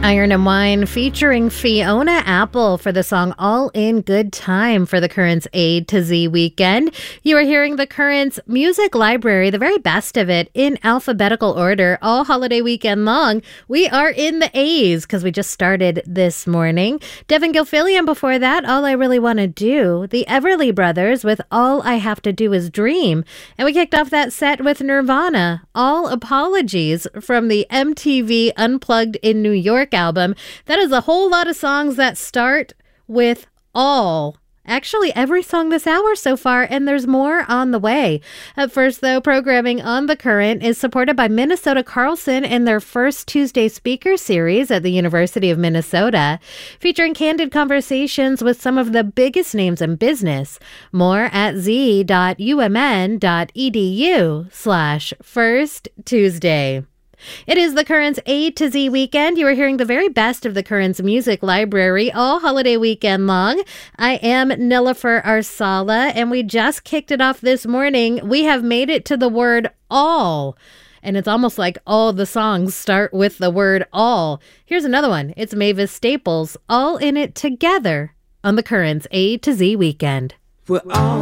Iron and Wine featuring Fiona Apple for the song All in Good Time for the Currents A to Z weekend. You are hearing the Currents Music Library, the very best of it, in alphabetical order all holiday weekend long. We are in the A's because we just started this morning. Devin Gilfillian before that, All I Really Want to Do. The Everly Brothers with All I Have to Do Is Dream. And we kicked off that set with Nirvana, All Apologies, from the MTV Unplugged in New York album. That is a whole lot of songs that start with all. Actually, every song this hour so far, and there's more on the way. At first, though, programming on The Current is supported by Minnesota Carlson and their first Tuesday speaker series at the University of Minnesota, featuring candid conversations with some of the biggest names in business. More at z.umn.edu/First Tuesday. It is the Currents A to Z weekend. You are hearing the very best of the Currents Music Library all holiday weekend long. I am Nilofer Arsala, and we just kicked it off this morning. We have made it to the word all, and it's almost like all the songs start with the word all. Here's another one. It's Mavis Staples, All in It Together on the Currents A to Z weekend. We're all